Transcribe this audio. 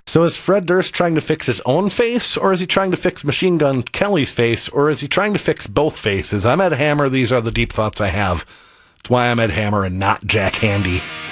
So is Fred Durst trying to fix his own face, or is he trying to fix Machine Gun Kelly's face, or is he trying to fix both faces? I'm Ed Hammer. These are the deep thoughts I have. That's why I'm Ed Hammer and not Jack Handy.